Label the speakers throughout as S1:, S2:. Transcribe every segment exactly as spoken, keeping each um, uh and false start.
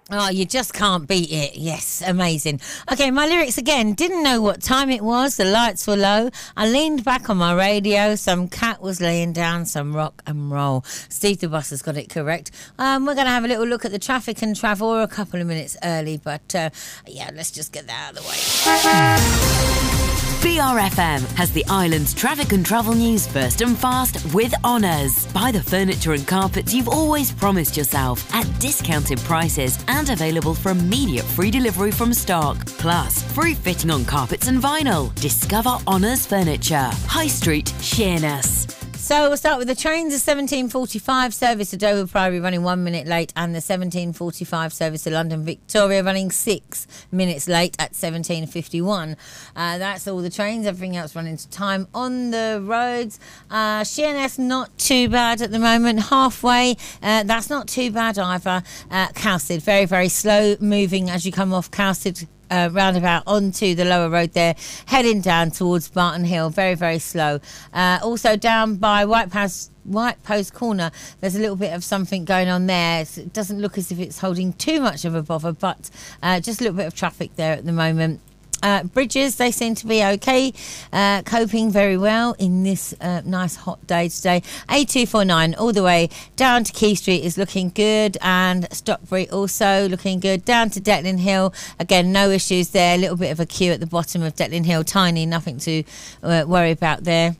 S1: Oh, you just can't beat it. Yes, amazing. Okay, my lyrics again. Didn't know what time it was. The lights were low. I leaned back on my radio. Some cat was laying down some rock and roll. Steve the Boss has got it correct. Um, we're going to have a little look at the traffic and travel. We're a couple of minutes early, but uh, yeah, let's just get that out of the way.
S2: B R F M has the island's traffic and travel news first and fast with Honours. Buy the furniture and carpets you've always promised yourself at discounted prices and available for immediate free delivery from stock. Plus, free fitting on carpets and vinyl. Discover Honours Furniture. High Street, Sheerness.
S1: So we'll start with the trains. The seventeen forty-five service to Dover Priory running one minute late, and the seventeen forty-five service to London Victoria running six minutes late at seventeen fifty-one. Uh, that's all the trains. Everything else running to time on the roads. Uh, Sheerness not too bad at the moment. Halfway, uh, that's not too bad either. Uh, Cowsted, very, very slow moving as you come off Cowsted. Uh, roundabout onto the lower road there, heading down towards Barton Hill, very, very slow. Uh, also down by White Post, White Post Corner, there's a little bit of something going on there. It doesn't look as if it's holding too much of a bother, but uh, just a little bit of traffic there at the moment. Uh, bridges, they seem to be okay, uh, coping very well in this uh, nice hot day today. A two forty-nine all the way down to Quay Street is looking good, and Stockbury also looking good. Down to Detling Hill, again, no issues there. A little bit of a queue at the bottom of Detling Hill, tiny, nothing to uh, worry about there.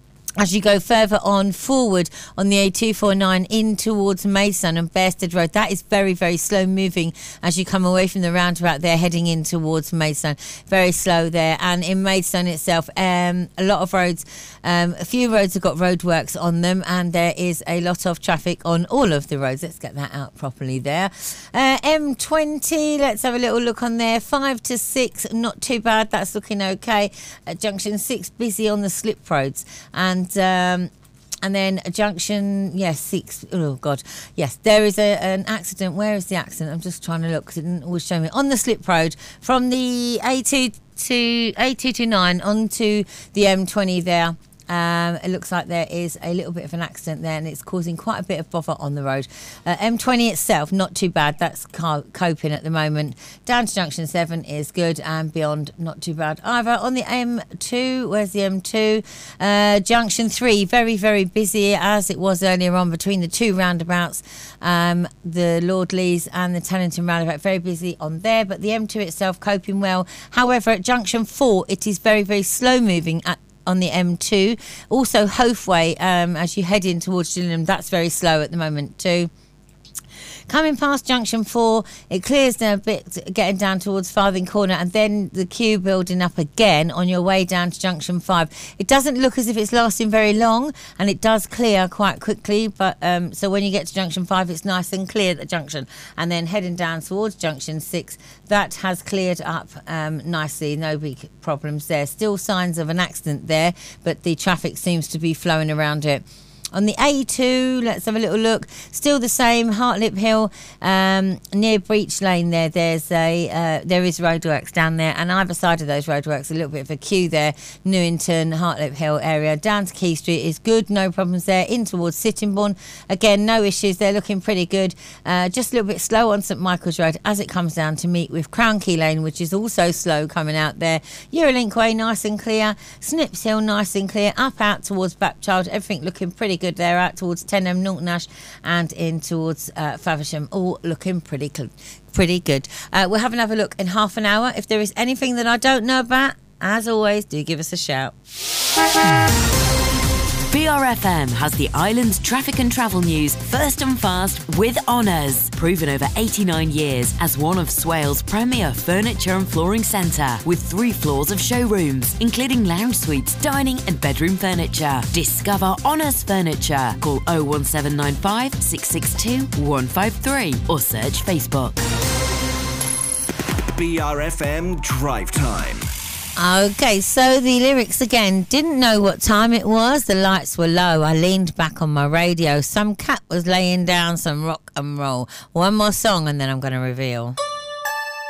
S1: As you go further on forward on the A two forty-nine in towards Maidstone and Bearsted Road, that is very, very slow moving as you come away from the roundabout there, heading in towards Maidstone. Very slow there. And in Maidstone itself, um, a lot of roads, um, a few roads have got roadworks on them, and there is a lot of traffic on all of the roads. Let's get that out properly there. Uh, M twenty, let's have a little look on there. five to six, not too bad. That's looking okay. At junction six, busy on the slip roads. And And um, and then a junction, yes, six. Oh God, yes, there is a, an accident. Where is the accident? I'm just trying to look because it didn't always show me. On the slip road from the A two to A two to nine onto the M twenty there. Um, it looks like there is a little bit of an accident there, and it's causing quite a bit of bother on the road. Uh, M twenty itself, not too bad. That's car- coping at the moment. Down to junction seven is good, and beyond, not too bad either. On the M two, where's the M two? Uh, junction three, very, very busy as it was earlier on between the two roundabouts. Um, the Lord Lees and the Tennington roundabout, very busy on there, but the M two itself coping well. However, at junction four, it is very, very slow moving at on the M two. Also Hofway, um, as you head in towards Gillingham, that's very slow at the moment too. Coming past junction four, it clears down a bit, getting down towards Farthing Corner, and then the queue building up again on your way down to junction five. It doesn't look as if it's lasting very long, and it does clear quite quickly, but um, so when you get to junction five, it's nice and clear at the junction, and then heading down towards junction six, that has cleared up um, nicely, no big problems there. Still signs of an accident there, but the traffic seems to be flowing around it. On the A two, let's have a little look. Still the same, Hartlip Hill, um, near Breach Lane there, there's a, uh, there is roadworks down there, and either side of those roadworks, a little bit of a queue there. Newington, Hartlip Hill area, down to Quay Street is good, no problems there. In towards Sittingbourne, again, no issues, they're looking pretty good. Uh, just a little bit slow on St Michael's Road as it comes down to meet with Crown Key Lane, which is also slow coming out there. Eurolink Way, nice and clear. Snips Hill, nice and clear. Up out towards Bapchild, everything looking pretty good there, out towards Tenham, Norton Ash, and in towards uh, Faversham, all looking pretty cl- pretty good. Uh, we'll have another look in half an hour. If there is anything that I don't know about, as always, do give us a shout.
S2: B R F M has the island's traffic and travel news first and fast with Honours. Proven over eighty-nine years as one of Swales' premier furniture and flooring centre, with three floors of showrooms, including lounge suites, dining and bedroom furniture. Discover Honours Furniture. Call oh one seven nine five, six six two, one five three or search Facebook.
S3: B R F M Drive Time.
S1: Okay, so the lyrics again. Didn't know what time it was. The lights were low. I leaned back on my radio. Some cat was laying down some rock and roll. One more song and then I'm going to reveal.